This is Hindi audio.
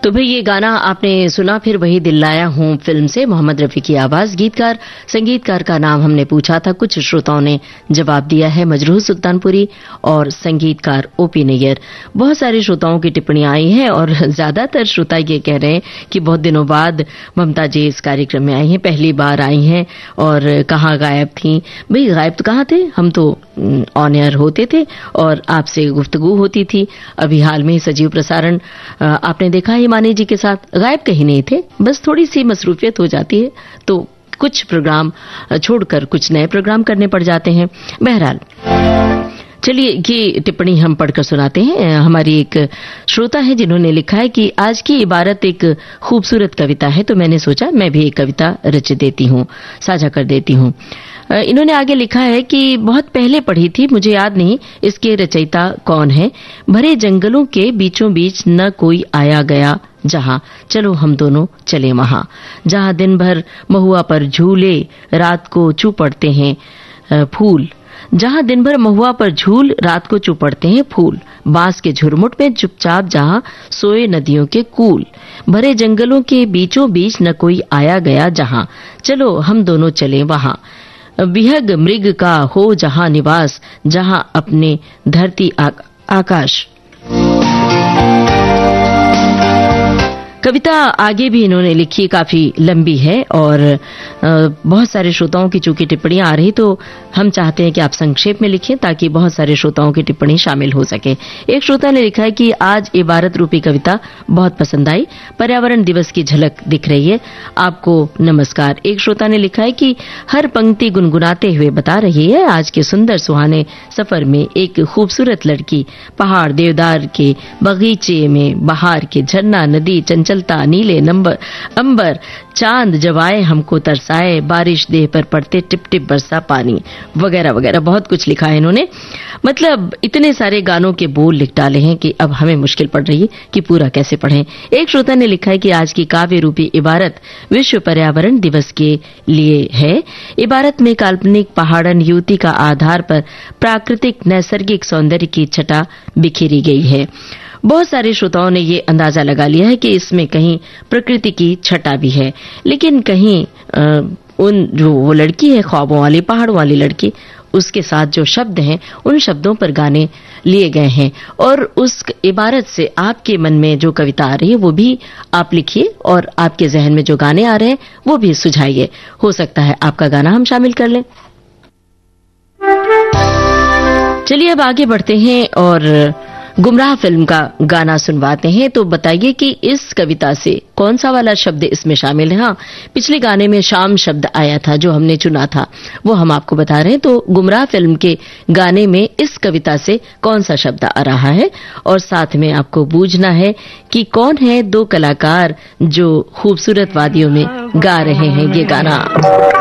तो भाई ये गाना आपने सुना, फिर वही दिल लाया हूं फिल्म से, मोहम्मद रफी की आवाज। गीतकार संगीतकार का नाम हमने पूछा था, कुछ श्रोताओं ने जवाब दिया है मजरूह सुल्तानपुरी और संगीतकार ओपी नैयर। बहुत सारे श्रोताओं की टिप्पणियां आई हैं और ज्यादातर श्रोता ये कह रहे हैं कि बहुत दिनों बाद ममता जी इस कार्यक्रम में आई हैं, पहली बार आई हैं और कहाँ गायब थी। भाई गायब तो कहाँ थे, हम तो ऑन एयर होते थे और आपसे गुफ्तगू होती थी। अभी हाल में सजीव प्रसारण आपने देखा हिमानी जी के साथ, गायब कहीं नहीं थे, बस थोड़ी सी मसरूफियत हो जाती है तो कुछ प्रोग्राम छोड़कर कुछ नए प्रोग्राम करने पड़ जाते हैं। बहरहाल चलिए ये टिप्पणी हम पढ़कर सुनाते हैं। हमारी एक श्रोता है जिन्होंने लिखा है कि आज की इबारत एक खूबसूरत कविता है, तो मैंने सोचा मैं भी एक कविता रच देती हूँ, साझा कर देती हूँ। इन्होंने आगे लिखा है कि बहुत पहले पढ़ी थी, मुझे याद नहीं इसके रचयिता कौन है। भरे जंगलों के बीचों बीच न कोई आया गया जहां, चलो हम दोनों चले वहां। जहां दिन भर महुआ पर झूले, रात को चू पड़ते हैं फूल। जहां दिन भर महुआ पर झूल, रात को चू पड़ते हैं फूल। बांस के झुरमुट में चुपचाप जहां सोए नदियों के कूल। भरे जंगलों के बीचों बीच न कोई आया गया जहां, चलो हम दोनों चले वहां। विहग मृग का हो जहां निवास, जहां अपने धरती आकाश। कविता आगे भी इन्होंने लिखी, काफी लंबी है और बहुत सारे श्रोताओं की चूंकि टिप्पणियां आ रही तो हम चाहते हैं कि आप संक्षेप में लिखें ताकि बहुत सारे श्रोताओं की टिप्पणी शामिल हो सके। एक श्रोता ने लिखा है कि आज इबारत रूपी कविता बहुत पसंद आई, पर्यावरण दिवस की झलक दिख रही है, आपको नमस्कार। एक श्रोता ने लिखा है कि हर पंक्ति गुनगुनाते हुए बता रही है आज के सुंदर सुहाने सफर में एक खूबसूरत लड़की, पहाड़, देवदार के बगीचे में बहार के झरना, नदी, चंचलता, नीले नंबर अंबर, चांद जब आए हमको तरसाए, बारिश देह पर पड़ते टिप टिप बरसा पानी, वगैरह वगैरह बहुत कुछ लिखा है इन्होंने। मतलब इतने सारे गानों के बोल लिख डाले हैं कि अब हमें मुश्किल पड़ रही है कि पूरा कैसे पढ़ें। एक श्रोता ने लिखा है कि आज की काव्य रूपी इबारत विश्व पर्यावरण दिवस के लिए है। इबारत में काल्पनिक पहाड़न युवती का आधार पर प्राकृतिक नैसर्गिक सौंदर्य की छटा बिखेरी गई है। बहुत सारे श्रोताओं ने ये अंदाजा लगा लिया है कि इसमें कहीं प्रकृति की छटा भी है, लेकिन कहीं उन जो वो लड़की है ख्वाबों वाली, पहाड़ों वाली लड़की, उसके साथ जो शब्द हैं उन शब्दों पर गाने लिए गए हैं और उस इबारत से आपके मन में जो कविता आ रही है वो भी आप लिखिए और आपके जहन में जो गाने आ रहे हैं वो भी सुझाइए। हो सकता है आपका गाना हम शामिल कर लें। चलिए अब आगे बढ़ते हैं और गुमराह फिल्म का गाना सुनवाते हैं। तो बताइए कि इस कविता से कौन सा वाला शब्द इसमें शामिल है। हाँ, पिछले गाने में शाम शब्द आया था जो हमने चुना था, वो हम आपको बता रहे हैं। तो गुमराह फिल्म के गाने में इस कविता से कौन सा शब्द आ रहा है और साथ में आपको बूझना है कि कौन है दो कलाकार जो खूबसूरत वादियों में गा रहे हैं ये गाना।